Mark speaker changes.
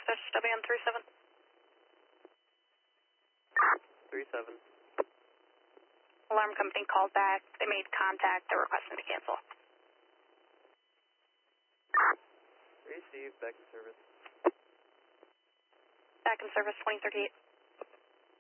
Speaker 1: dispatch WN 37.
Speaker 2: 37.
Speaker 1: Alarm company called back. They made contact. They're requesting to cancel.
Speaker 2: Receive, back in service.
Speaker 1: Back in service 2038.